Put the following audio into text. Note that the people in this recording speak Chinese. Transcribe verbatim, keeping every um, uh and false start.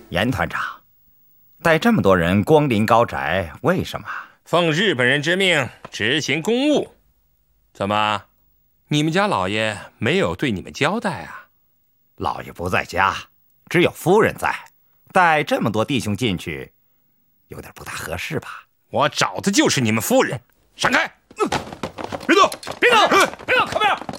严团长，带这么多人光临高宅，为什么？ 奉日本人之命执行公务。怎么，你们家老爷没有对你们交代啊？ 老爷不在家，只有夫人在，带这么多弟兄进去，有点不大合适吧？ 我找的就是你们夫人，闪开！ 别动！ 别动！别动！靠边！